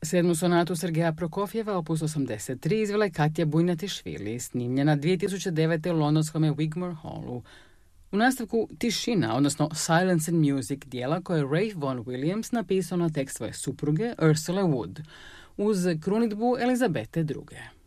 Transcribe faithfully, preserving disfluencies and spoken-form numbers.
Sedmu sonatu Sergeja Prokofjeva, opus osamdeset tri, izvela je Katja Bujnatišvili, snimljena dvije tisuće devete u londonskome Wigmore Hallu. U nastavku Tišina, odnosno Silence and Music, dijela koje je Ray Vaughan Williams napisao na tekst svoje supruge Ursula Wood, uz krunidbu Elizabete druge.